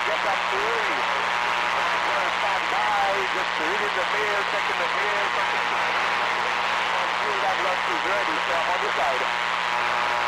get that through. Gonna stand by, just reading the mail, checking the mail, checking. Until that lunch is ready, so on the side.